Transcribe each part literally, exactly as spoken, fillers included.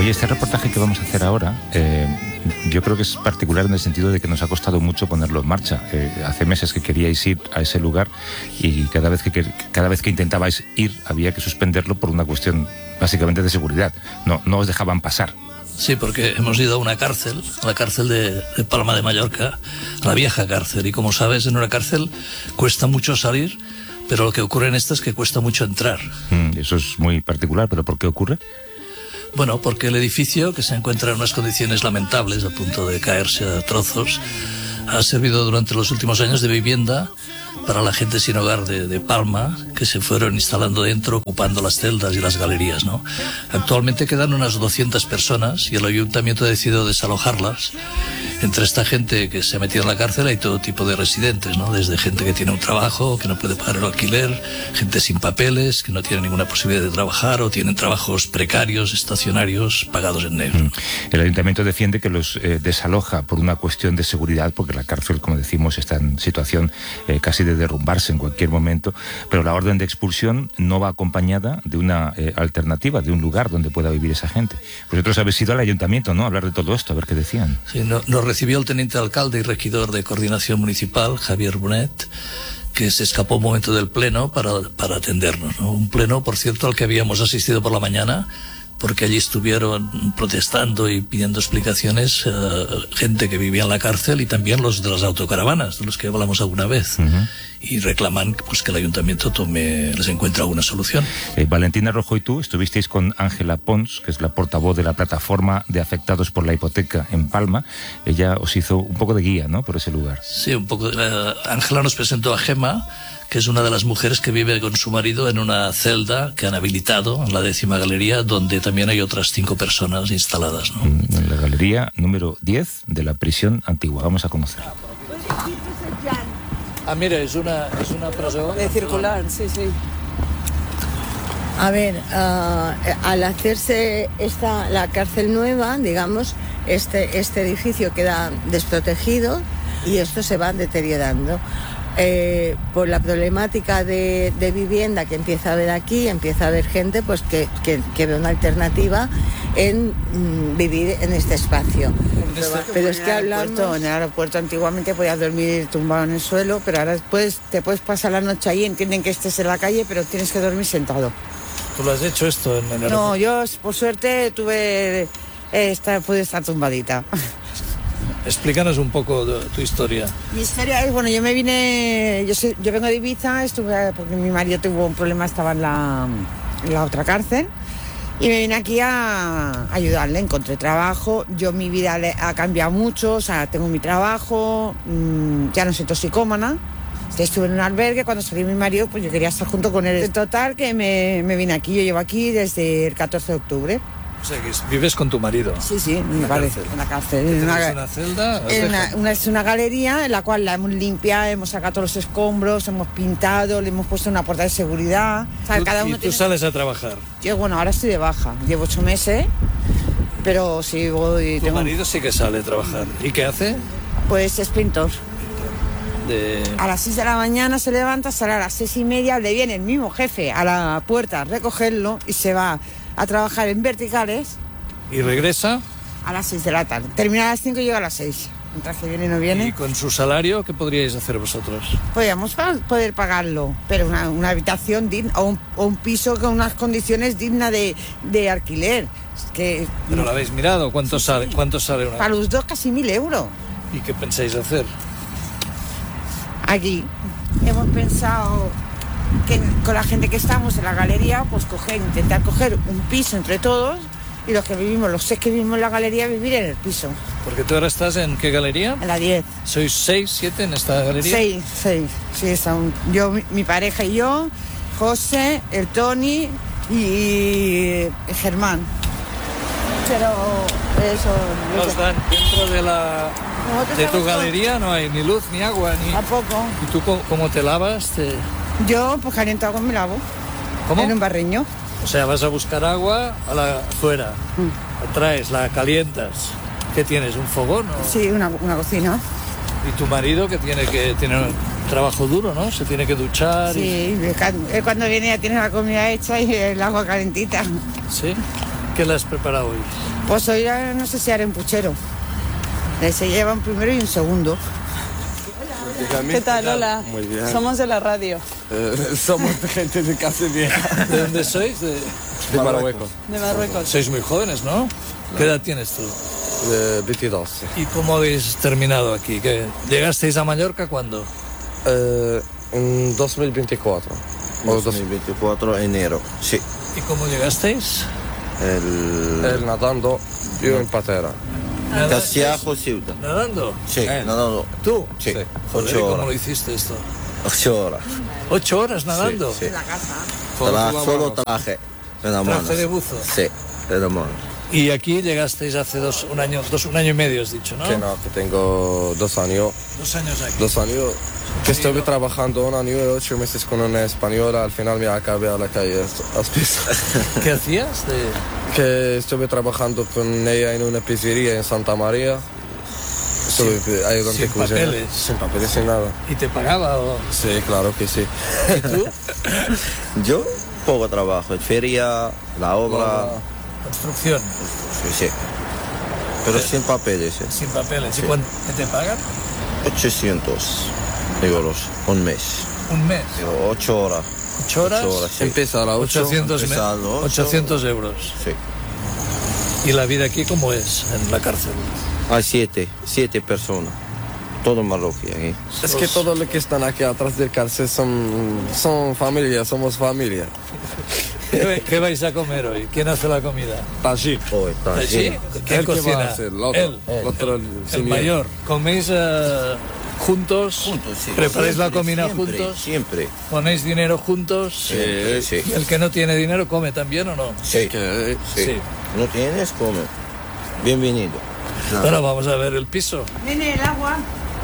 Oye, este reportaje que vamos a hacer ahora, eh, yo creo que es particular en el sentido de que nos ha costado mucho ponerlo en marcha. Eh, hace meses que queríais ir a ese lugar y cada vez que, cada vez que intentabais ir había que suspenderlo por una cuestión básicamente de seguridad. No, no os dejaban pasar. Sí, porque hemos ido a una cárcel, a la cárcel de, de Palma de Mallorca, a la vieja cárcel. Y como sabes, en una cárcel cuesta mucho salir, pero lo que ocurre en esta es que cuesta mucho entrar. Mm, eso es muy particular, ¿pero por qué ocurre? Bueno, porque el edificio, que se encuentra en unas condiciones lamentables, a punto de caerse a trozos, ha servido durante los últimos años de vivienda para la gente sin hogar de, de Palma, que se fueron instalando dentro, ocupando las celdas y las galerías, ¿no? Actualmente quedan unas doscientas personas y el ayuntamiento ha decidido desalojarlas. Entre esta gente que se ha metido en la cárcel hay todo tipo de residentes, ¿no? Desde gente que tiene un trabajo, que no puede pagar el alquiler, gente sin papeles, que no tiene ninguna posibilidad de trabajar o tienen trabajos precarios, estacionarios, pagados en negro. El ayuntamiento defiende que los eh, desaloja por una cuestión de seguridad, porque la cárcel, como decimos, está en situación eh, casi de derrumbarse en cualquier momento, pero la orden de expulsión no va acompañada de una eh, alternativa, de un lugar donde pueda vivir esa gente. Vosotros habéis ido al ayuntamiento, ¿no?, a hablar de todo esto, a ver qué decían. Sí, no, nos recibió el teniente alcalde y regidor de Coordinación Municipal, Javier Bonet, que se escapó un momento del pleno para, para atendernos, ¿no? Un pleno, por cierto, al que habíamos asistido por la mañana, porque allí estuvieron protestando y pidiendo explicaciones uh, gente que vivía en la cárcel y también los de las autocaravanas, de los que hablamos alguna vez. Uh-huh. Y reclaman pues que el ayuntamiento tome, les encuentre alguna solución. Eh, Valentina Rojo y tú estuvisteis con Ángela Pons, que es la portavoz de la plataforma de afectados por la hipoteca en Palma. Ella os hizo un poco de guía, ¿no?, por ese lugar. Sí, un poco. Ángela uh, nos presentó a Gema, que es una de las mujeres que vive con su marido en una celda que han habilitado en la décima galería, donde también hay otras cinco personas instaladas, ¿no? En la galería número diez de la prisión antigua. Vamos a conocerla. Ah, mira, es una, es una prisión de circular, sí, sí. A ver, uh, al hacerse esta, la cárcel nueva, digamos, este, este edificio queda desprotegido y esto se va deteriorando. Eh, por la problemática de, de vivienda que empieza a haber aquí, empieza a haber gente pues que, que, que ve una alternativa en mm, vivir en este espacio. Pero, pero es que hablamos... En el aeropuerto antiguamente podías dormir tumbado en el suelo, pero ahora puedes, te puedes pasar la noche ahí, entienden que estés en la calle, pero tienes que dormir sentado. ¿Tú lo has hecho esto en el aeropuerto? No, yo por suerte tuve, eh, estar, pude estar tumbadita. Explícanos un poco de tu historia. Mi historia es, bueno, yo me vine, yo, soy, yo vengo de Ibiza, estuve porque mi marido tuvo un problema, estaba en la, en la otra cárcel, y me vine aquí a ayudarle, encontré trabajo, yo mi vida ha cambiado mucho, o sea, tengo mi trabajo, mmm, ya no soy toxicómana, estuve en un albergue, cuando salí mi marido, pues yo quería estar junto con él. En total que me, me vine aquí, yo llevo aquí desde el catorce de octubre. O sea, que vives con tu marido. Sí, sí, en la cárcel. En la cárcel. ¿En una, una celda? En una, una, es una galería en la cual la hemos limpiado, hemos sacado todos los escombros, hemos pintado, le hemos puesto una puerta de seguridad. O sea, ¿Tú, cada uno ¿Y tú tiene... sales a trabajar? Yo, bueno, ahora estoy de baja. Llevo ocho meses, pero sí voy... ¿Tu tengo... marido sí que sale a trabajar? ¿Y qué hace? Pues es pintor. De... A las seis de la mañana se levanta, sale a las seis y media, le viene el mismo jefe a la puerta a recogerlo y se va a trabajar en verticales. ¿Y regresa? A las seis de la tarde. Termina a las cinco y llega a las seis. Mientras que viene y no viene. ¿Y con su salario qué podríais hacer vosotros? Podríamos pa- poder pagarlo, pero una, una habitación digna o un, o un piso con unas condiciones dignas de, de alquiler. Que, ¿Pero lo habéis mirado? ¿Cuánto, sí, sale, ¿cuánto sale una? Para los dos casi mil euros. ¿Y qué pensáis hacer? Aquí hemos pensado que con la gente que estamos en la galería, pues coger, intentar coger un piso entre todos. Y los que vivimos, los seis que vivimos en la galería, vivir en el piso. Porque tú ahora estás en qué galería? En la diez. ¿Sois seis, siete en esta galería? Seis, seis. Sí, son yo, mi, mi pareja y yo, José, el Tony y el Germán. Pero eso... ¿Nos eso. dan dentro de la... de tu galería no hay ni luz, ni agua, ni... Tampoco. ¿Y tú cómo, cómo te lavas? Te... Yo, pues caliento agua y me lavo. ¿Cómo? En un barreño. O sea, vas a buscar agua a la afuera, mm. la traes, la calientas. ¿Qué tienes, un fogón? ¿O? Sí, una, una cocina. ¿Y tu marido que tiene que tiene un trabajo duro, no? Se tiene que duchar. Sí, y... él cuando viene ya tiene la comida hecha y el agua calentita. ¿Sí? ¿Qué le has preparado hoy? Pues hoy ya no sé si haré un puchero. Se lleva un primero y un segundo. ¿Qué tal? Hola. Muy bien. Somos de la radio. Eh, somos gente de Casa Vieja. ¿De dónde sois? De, De Marruecos. De Marruecos. Sois muy jóvenes, ¿no? ¿Qué edad tienes tú? De veintidós. ¿Y cómo habéis terminado aquí? ¿Qué? ¿Llegasteis a Mallorca cuándo? Eh, en dos mil veinticuatro. O dos- dos mil veinticuatro, enero, sí. ¿Y cómo llegasteis? El Él nadando, yo en patera. Casiajo Ciudad. ¿Nadando? Sí, no, no, no. ¿Tú? Sí, Joder, ocho ¿cómo horas. lo hiciste esto? Ocho horas. ¿Ocho horas nadando? Sí, sí. En la casa. Tra- solo traje. De la mano. ¿Traje de buzo? Sí, de la mano. Y aquí llegasteis hace dos, un año, dos, un año y medio, has dicho, ¿no? Que no, que tengo dos años. Dos años aquí. Dos años. Que estuve trabajando un año y ocho meses con una española. Al final me acabé a la calle. ¿Has visto? ¿Qué hacías? De... Que estuve trabajando con ella en una pizzería en Santa María. Estuve ayudando sin a cocinar. papeles. Sin papeles, sin nada. ¿Y te pagaba o...? Sí, claro que sí. ¿Y tú? Yo, poco trabajo. Feria, la obra. Construcción, Sí, sí. Pero sin papeles, ¿eh? sin papeles. ¿Y Sí. cuánto te pagan? ochocientos euros, un mes. Un mes. Digo, ocho horas. ¿Ocho horas? Ocho horas, sí. Empieza a las ocho. ochocientos, me- Empieza a las ocho. ochocientos euros. Sí. ¿Y la vida aquí cómo es en la cárcel? Hay siete, siete personas. Todo en Marroquí aquí. Es que todos los que están aquí atrás del cárcel son, son familia, somos familia. ¿Qué, qué vais a comer hoy? ¿Quién hace la comida? Allí. Oh, está ¿Sí? lleno. ¿Quién ¿Él qué va cocina? a hacer? El otro. Él. El otro, el El señor. mayor. ¿Coméis eh, juntos? Juntos, sí. ¿Preparáis la Siempre, comida siempre, juntos? Siempre. ¿Ponéis dinero juntos? Sí, sí. ¿Y el que no tiene dinero come también o no? Sí. Que- Sí. Sí. ¿No tienes? Come. Bienvenido. Bueno, vamos a ver el piso. Nene, el agua.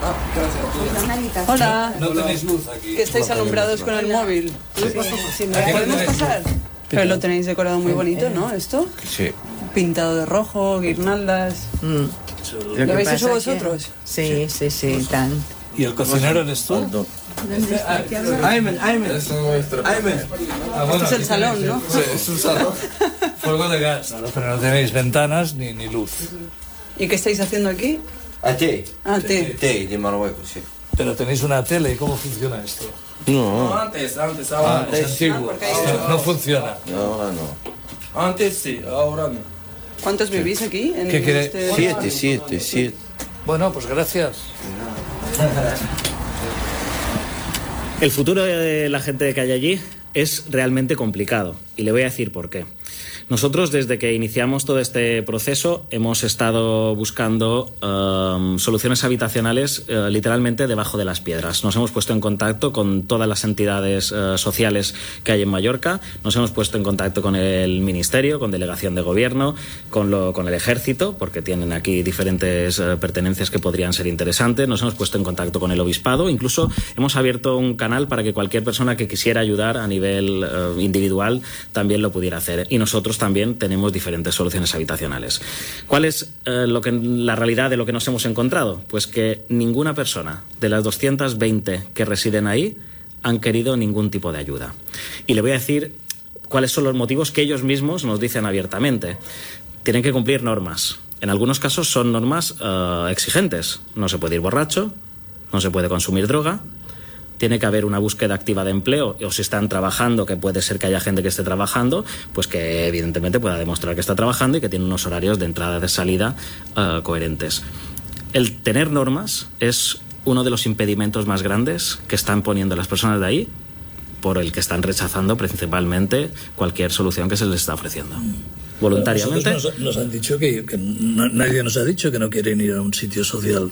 Hola. No tenéis luz aquí. Que estáis alumbrados con el móvil. ¿Podemos pasar? Pero lo tenéis decorado muy bonito, ¿no? Esto. Sí. Pintado de rojo, guirnaldas. ¿Lo habéis hecho vosotros? Sí, sí, sí, tan. ¿Y el cocinero eres tú? Aldo. Aymen, Aymen. Es nuestro. Aymen. Ah, bueno, Es el aquí salón, tenéis- ¿no? Sí, es un salón. Fuego de gas, pero no tenéis ventanas ni, ni luz. ¿Y qué estáis haciendo aquí? ¿A ti? Ah, té. Té de Marruecos, sí. Pero tenéis una tele, ¿cómo funciona esto? No, Antes, antes, Ah, ahora. es antiguo. No, no funciona. ahora no. Antes sí, ahora no. ¿Cuántos vivís aquí? En ¿Qué quiere- este- Siete, siete, siete. Bueno, pues gracias. El futuro de la gente que hay allí es realmente complicado y le voy a decir por qué. Nosotros, desde que iniciamos todo este proceso, hemos estado buscando um, soluciones habitacionales uh, literalmente debajo de las piedras. Nos hemos puesto en contacto con todas las entidades uh, sociales que hay en Mallorca, nos hemos puesto en contacto con el Ministerio, con Delegación de Gobierno, con, lo, con el Ejército, porque tienen aquí diferentes uh, pertenencias que podrían ser interesantes, nos hemos puesto en contacto con el Obispado, incluso hemos abierto un canal para que cualquier persona que quisiera ayudar a nivel uh, individual también lo pudiera hacer. Y nosotros también tenemos diferentes soluciones habitacionales. ¿Cuál es eh, lo que, la realidad de lo que nos hemos encontrado? Pues que ninguna persona de las doscientas veinte que residen ahí han querido ningún tipo de ayuda. Y le voy a decir cuáles son los motivos que ellos mismos nos dicen abiertamente. Tienen que cumplir normas. En algunos casos son normas eh, exigentes. No se puede ir borracho, no se puede consumir droga, tiene que haber una búsqueda activa de empleo, o si están trabajando, que puede ser que haya gente que esté trabajando, pues que evidentemente pueda demostrar que está trabajando y que tiene unos horarios de entrada y de salida uh, coherentes. El tener normas es uno de los impedimentos más grandes que están poniendo las personas de ahí, por el que están rechazando principalmente cualquier solución que se les está ofreciendo. Voluntariamente. Nosotros nos, nos han dicho que, que no- nadie nos ha dicho que no quieren ir a un sitio social.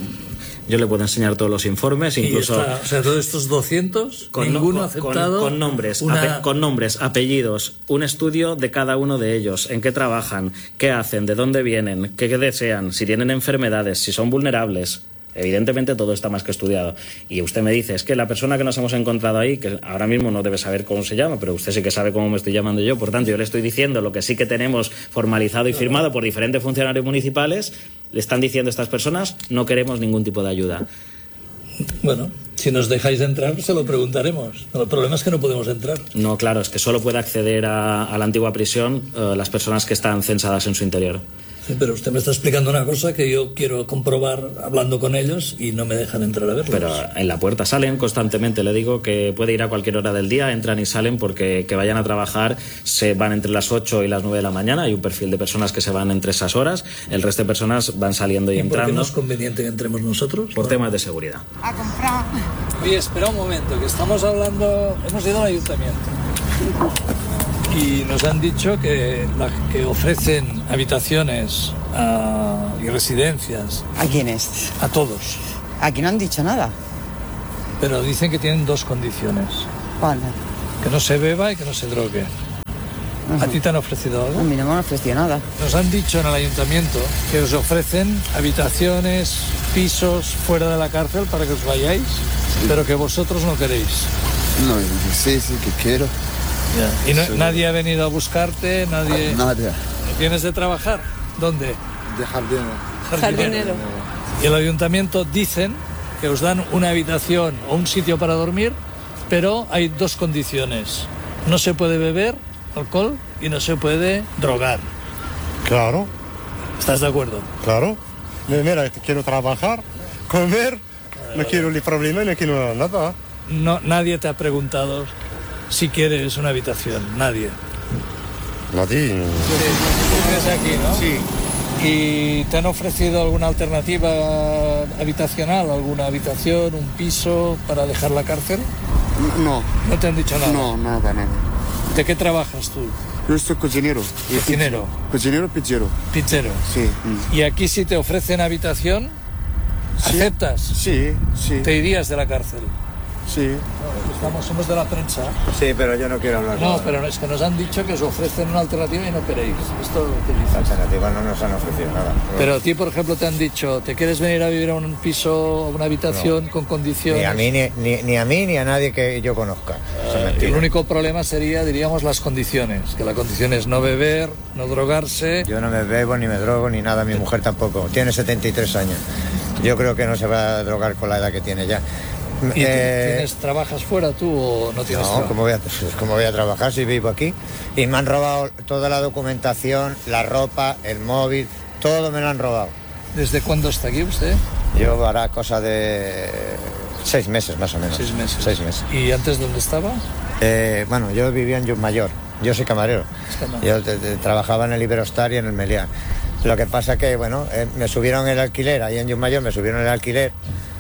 Yo le puedo enseñar todos los informes, incluso Y está, o sea, todos estos doscientos, con, ninguno con- ha aceptado con, con nombres, una- ape- con nombres, apellidos, un estudio de cada uno de ellos, en qué trabajan, qué hacen, de dónde vienen, qué desean, si tienen enfermedades, si son vulnerables. Evidentemente todo está más que estudiado. Y usted me dice, es que la persona que nos hemos encontrado ahí, que ahora mismo no debe saber cómo se llama, pero usted sí que sabe cómo me estoy llamando yo, por tanto yo le estoy diciendo lo que sí que tenemos formalizado y firmado por diferentes funcionarios municipales, le están diciendo a estas personas, no queremos ningún tipo de ayuda. Bueno, si nos dejáis entrar, se lo preguntaremos. El problema es que no podemos entrar. No, claro, es que solo puede acceder a, a la antigua prisión uh, las personas que están censadas en su interior. Sí, pero usted me está explicando una cosa que yo quiero comprobar hablando con ellos y no me dejan entrar a verlos. Pero en la puerta salen constantemente. Le digo que puede ir a cualquier hora del día, entran y salen porque que vayan a trabajar se van entre las ocho y las nueve de la mañana. Hay un perfil de personas que se van entre esas horas. El resto de personas van saliendo y, ¿Y entrando. ¿Por qué no es conveniente que entremos nosotros? Por ¿no? temas de seguridad. A comprar. Oye, espera un momento, que estamos hablando... Hemos ido al ayuntamiento y nos han dicho que, la, que ofrecen habitaciones a, y residencias. ¿A quiénes? A todos. Aquí no han dicho nada. Pero dicen que tienen dos condiciones. Vale. Que no se beba y que no se drogue. Uh-huh. ¿A ti te han ofrecido algo? A mí no me han ofrecido nada. Nos han dicho en el ayuntamiento que os ofrecen habitaciones, pisos fuera de la cárcel para que os vayáis, sí. Pero que vosotros no queréis. No, sí, sí, que quiero. Ya. ¿Y no, sí. Nadie ha venido a buscarte? Nadie. Nadie. ¿Vienes de trabajar? ¿Dónde? De jardinero. Jardinero. Jardinero. Y el ayuntamiento dicen que os dan una habitación o un sitio para dormir, pero hay dos condiciones. No se puede beber alcohol y no se puede drogar. Claro. ¿Estás de acuerdo? Claro. Mira, quiero trabajar, comer, no quiero ni problema, no quiero nada. No, nadie te ha preguntado si quieres una habitación, nadie. Nadie. Tú vives aquí, ¿no? Sí. ¿Y te han ofrecido alguna alternativa habitacional, alguna habitación, un piso para dejar la cárcel? No. ¿No te han dicho nada? No, nada, nada. ¿De qué trabajas tú? Yo soy cocinero. ¿Cocinero? Cocinero, pizzero. ¿Pizzero? Sí. ¿Y aquí si te ofrecen habitación, sí. aceptas? Sí, sí. ¿Te irías de la cárcel? Sí. No, estamos, somos de la prensa. Sí, pero yo no quiero hablar. No, nada. Pero es que nos han dicho que os ofrecen una alternativa y no queréis. Esto te dices. La alternativa no nos han ofrecido nada. Pero a ti, por ejemplo, te han dicho, ¿te quieres venir a vivir a un piso, una habitación no. con condiciones? Ni a mí ni, ni, ni a mí ni a nadie que yo conozca. Uh, el único problema sería, diríamos, las condiciones. Que la condición es no beber, no drogarse. Yo no me bebo, ni me drogo, ni nada. Mi mujer tampoco. Tiene setenta y tres años. Yo creo que no se va a drogar con la edad que tiene ya. ¿Y eh, tienes, trabajas fuera tú o no tienes no, trabajo? ¿cómo voy, a, ¿cómo voy a trabajar si vivo aquí? Y me han robado toda la documentación, la ropa, el móvil, todo me lo han robado. ¿Desde cuándo está aquí usted? Yo hará cosa de seis meses más o menos. Seis meses. Seis meses. ¿Y antes dónde estaba? Eh, bueno, yo vivía en Llucmayor, yo soy camarero. Yo te, te, trabajaba en el Iberostar y en el Meliá. Lo que pasa que, bueno, eh, me subieron el alquiler, ahí en Llucmayor me subieron el alquiler.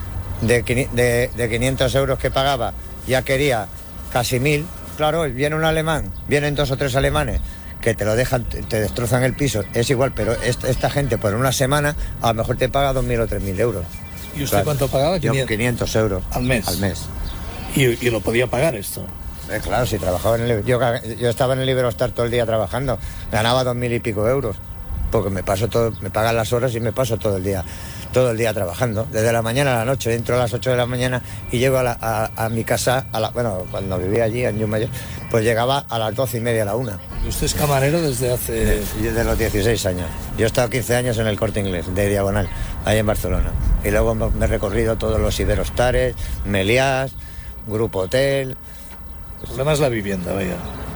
De, de, de quinientos euros que pagaba, ya quería casi mil. Claro, viene un alemán, vienen dos o tres alemanes que te lo dejan, te destrozan el piso, es igual, pero esta, esta gente por una semana a lo mejor te paga dos mil o tres mil euros. ¿Y usted claro. cuánto pagaba? Yo quinientos euros. ¿Al mes? Al mes. ¿Y, y lo podía pagar esto? Eh, claro, si trabajaba en el... Yo, yo estaba en el Iberostar todo el día trabajando, ganaba dos mil y pico euros, porque me paso todo, me pagan las horas y me paso todo el día. todo el día trabajando, desde la mañana a la noche, entro a las ocho de la mañana y llego a, la, a, a mi casa, a la, bueno, cuando vivía allí en Llucmayor, pues llegaba a las doce y media, a la una. ¿Y usted es camarero desde hace...? Desde los dieciséis años. Yo he estado quince años en el Corte Inglés, de Diagonal, ahí en Barcelona. Y luego me he recorrido todos los Iberostares, Meliás, Grupo Hotel. El problema es la vivienda, vaya.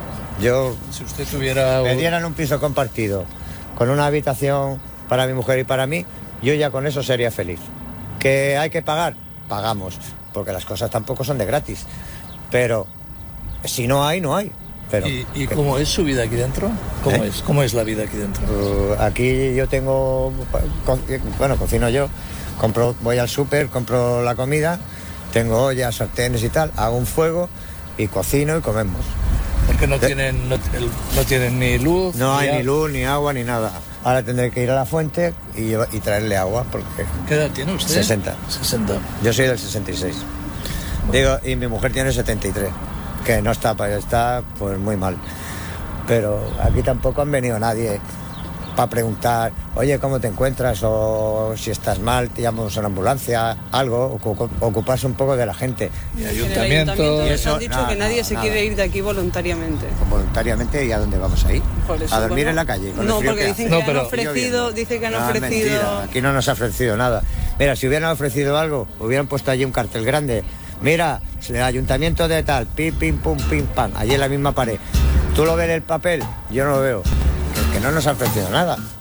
Yo... Si usted tuviera... Me dieran un piso compartido, con una habitación para mi mujer y para mí, yo ya con eso sería feliz. ¿Que hay que pagar? Pagamos, porque las cosas tampoco son de gratis. Pero si no hay, no hay. Pero, ¿Y, y cómo es su vida aquí dentro? ¿Cómo ¿Eh? es? ¿Cómo es la vida aquí dentro? Uh, aquí yo tengo... Bueno, cocino yo. Compro, voy al súper, compro la comida, tengo ollas, sartenes y tal, hago un fuego y cocino y comemos. Porque no tienen, no, no tienen ni luz. No ni hay ni luz, ni agua, ni nada. Ahora tendré que ir a la fuente y, y traerle agua porque... ¿Qué edad tiene usted? sesenta. sesenta. Yo soy del sesenta y seis. Bueno. Digo, y mi mujer tiene setenta y tres, que no está, está pues muy mal. Pero aquí tampoco han venido nadie para preguntar, oye, ¿cómo te encuentras? O si estás mal, te llamamos a una ambulancia, algo, ocuparse un poco de la gente. Y ayuntamiento... En el ayuntamiento y nos eso, han dicho nada, que nadie nada, se nada. quiere ir de aquí voluntariamente. Voluntariamente, ¿y a dónde vamos a ir? Por eso, a dormir bueno. en la calle. Con el No, frío porque que dicen hace. que han ofrecido, dice que han Ah, ofrecido... mentira, aquí no nos ha ofrecido nada. Mira, si hubieran ofrecido algo, hubieran puesto allí un cartel grande. Mira, el ayuntamiento de tal, pim, pim, pum, pim, pam, allí en la misma pared. ¿Tú lo ves en el papel? Yo no lo veo. Que, que no nos ha ofrecido nada.